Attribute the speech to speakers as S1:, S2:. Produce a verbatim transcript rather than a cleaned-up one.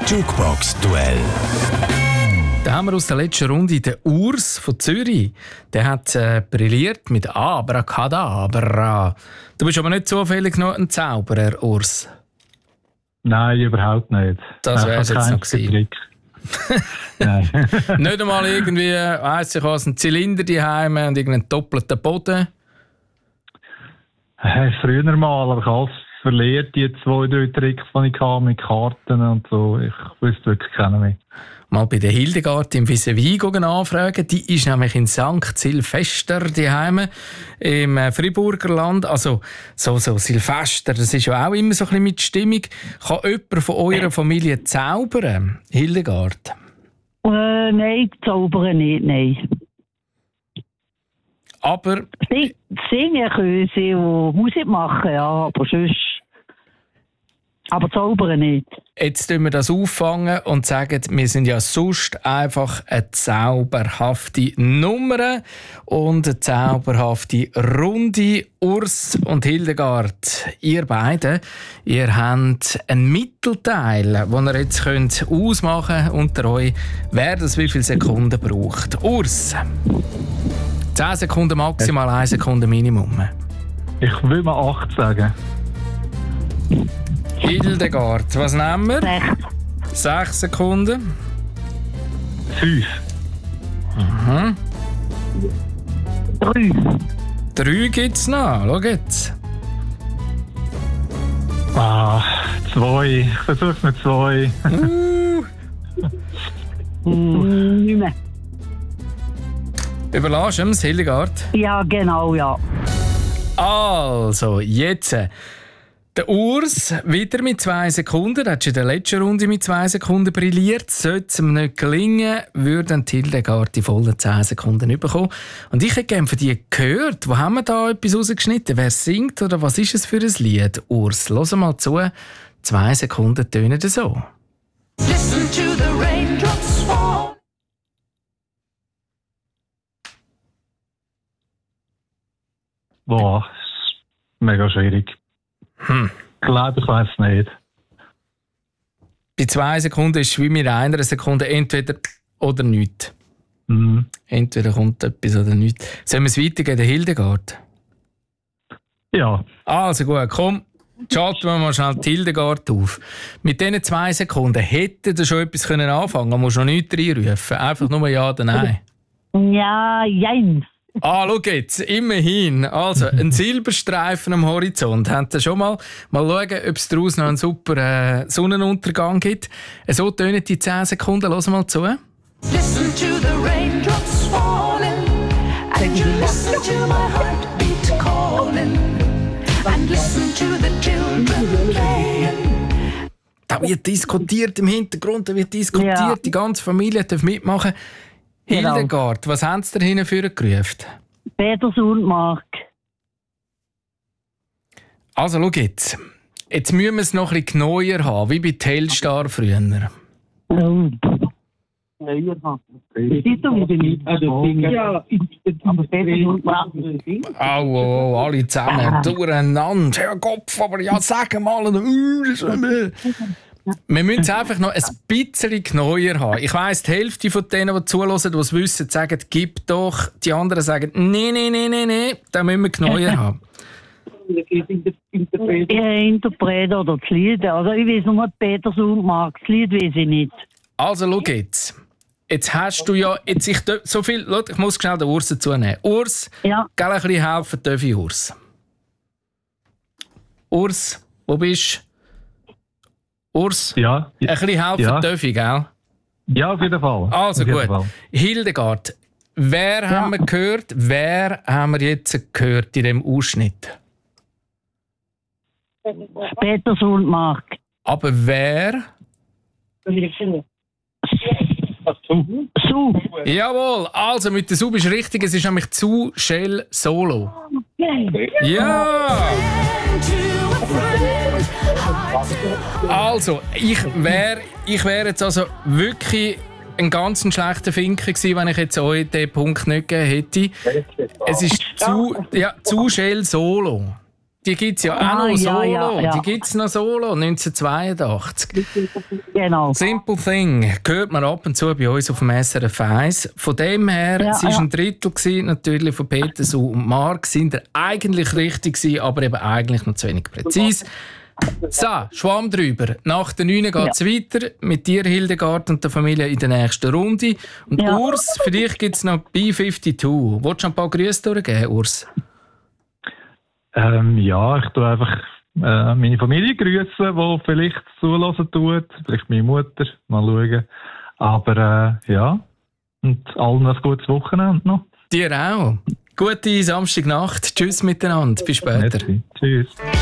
S1: Jukebox-Duell.
S2: Da haben wir aus der letzten Runde den Urs von Zürich. Der hat äh, brilliert mit Abracadabra. Du bist aber nicht zufällig noch ein Zauberer, Urs.
S3: Nein, überhaupt nicht.
S2: Das wäre es jetzt noch gewesen.
S3: Nein.
S2: Nicht einmal irgendwie, weiss ich was, ein Zylinder daheim und irgendeinen doppelten Boden.
S3: Hey, früher mal, aber ich habe alles verliert, die zwei, drei Tricks, die ich hatte mit Karten und so. Ich wüsste wirklich keinen mehr.
S2: Mal bei der Hildegard im Vis-à-vis anfragen. Die ist nämlich in Sankt Silvester daheim im Friburger Land. Also so, so Silvester, das ist ja auch immer so ein bisschen mit Stimmung. Kann jemand von eurer Familie zaubern, Hildegard?
S4: Äh, nein, zaubern nicht, nein.
S2: Aber...
S4: Singen können sie und Musik machen, ja, aber sonst... Aber zaubern nicht.
S2: Jetzt tun wir das auffangen und sagen, wir sind ja sonst einfach eine zauberhafte Nummer und eine zauberhafte Runde. Urs und Hildegard, ihr beide, ihr habt einen Mittelteil, den ihr jetzt könnt ausmachen könnt unter euch, wer das wie viele Sekunden braucht. Urs, zehn Sekunden maximal, eine Sekunde Minimum.
S3: Ich will mal acht sagen.
S2: Hildegard, was nehmen wir?
S4: Sechs.
S2: Sechs Sekunden.
S3: Fünf.
S2: Mhm.
S4: Drei.
S2: Drei gibt es noch. Schau jetzt.
S3: Ah, zwei. Ich versuche mit zwei.
S2: Uh.
S4: mm, nicht mehr.
S2: Überlass ihm Hildegard.
S4: Ja, genau, ja.
S2: Also, jetzt. Der Urs wieder mit zwei Sekunden. Er hat schon in der letzten Runde mit zwei Sekunden brilliert. Sollte es ihm nicht gelingen, würde Hildegard die vollen zehn Sekunden bekommen. Und ich hätte gerne von dir gehört, wo haben wir da etwas rausgeschnitten? Wer singt oder was ist es für ein Lied? Urs, hör mal zu. Zwei Sekunden tönen so.
S5: Listen to the raindrops fall.
S3: Boah, ist mega schwierig.
S2: Hm.
S3: Ich glaube, ich weiß es nicht.
S2: Bei zwei Sekunden ist es wie mit einer Sekunde entweder oder nichts.
S3: Mhm.
S2: Entweder kommt etwas oder nichts. Sollen wir es weitergeben, der Hildegard?
S3: Ja.
S2: Also gut, komm, schalten wir mal schnell die Hildegard auf. Mit diesen zwei Sekunden hätte ihr schon etwas können anfangen können. Man muss noch nichts reinrufen. Einfach nur Ja oder Nein.
S4: Ja, jein.
S2: Ah, schau jetzt, immerhin. Also, ein Silberstreifen am Horizont. Habt ihr schon mal? Mal schauen, ob es daraus noch einen super äh, Sonnenuntergang gibt. So tönen die zehn Sekunden. Hören mal zu.
S5: Listen to the raindrops falling. And you listen to my heartbeat calling. And listen to the children playing.
S2: Da wird diskutiert im Hintergrund, da wird diskutiert.
S4: Ja.
S2: Die ganze Familie darf mitmachen.
S4: Genau.
S2: Hildegard, was haben Sie da hinten für gerufen?
S4: Peter Sundmark.
S2: Also, schau jetzt. Jetzt müssen wir es noch ein bisschen genauer haben, wie bei Telstar früher.
S4: Oh. Siehst du, wie bin ich? Ja, aber Peter Sundmark.
S2: Au, oh, oh, alle zusammen durcheinander. Herr Kopf, aber ja, sag mal. Wir müssen es einfach noch ein bisschen genauer haben. Ich weiss, die Hälfte von denen, die zuhören, die es wissen, sagen, gib doch. Die anderen sagen, nein, nein, nein, nein, nein. Da müssen wir genauer haben.
S4: Ja, Interpret oder das Lied. Also ich weiß nur Peter Sundmark. Das Lied weiß ich nicht.
S2: Also, schau jetzt. Jetzt hast du ja... Jetzt ich, so viel, schau, ich muss schnell den Urs dazu nehmen. Urs,
S4: Ja.
S2: gell, ein bisschen helfen darf ich Urs. Urs, wo bist du? Urs,
S3: Ja.
S2: ein bisschen helfen
S3: Ja.
S2: darf ich, gell?
S3: Ja, auf jeden Fall.
S2: Also
S3: auf jeden
S2: gut.
S3: Fall.
S2: Hildegard, wer haben wir gehört? Wer haben wir jetzt gehört in diesem Ausschnitt?
S4: Peter Sundmark.
S2: Aber wer?
S4: Su.
S2: Jawohl, also mit der Sub ist richtig, es ist nämlich zu Shell Solo. Ja! Also, ich wäre ich wär jetzt also wirklich ein ganz schlechter Finker gewesen, wenn ich jetzt euch diesen Punkt nicht gegeben hätte. Es ist zu, ja, zu Shell Solo. die gibt es ja auch
S4: Ah,
S2: noch
S4: ja,
S2: solo.
S4: ja, ja.
S2: Die gibt es noch solo, neunzehnhundertzweiundachtzig.
S4: Genau.
S2: Simple Thing hört man ab und zu bei uns auf dem S R F eins. Von dem her,
S4: Ja,
S2: es war
S4: ja.
S2: ein Drittel gewesen, natürlich von Peter Su und Mark, sind er eigentlich richtig gewesen, aber eben eigentlich noch zu wenig präzise. So, Schwamm drüber. Nach der neun geht es weiter mit dir, Hildegard, und der Familie in der nächsten Runde. Und
S4: Ja.
S2: Urs, für dich gibt es noch B zweiundfünfzig. Willst du ein paar Grüße durchgeben, Urs?
S3: Ähm, ja, ich tue einfach äh, meine Familie grüßen, die vielleicht zulassen tut. Vielleicht meine Mutter. Mal schauen. Aber äh, ja, und allen ein gutes Wochenende noch.
S2: Dir auch. Gute Samstagnacht. Tschüss miteinander. Bis später.
S3: Merci. Tschüss.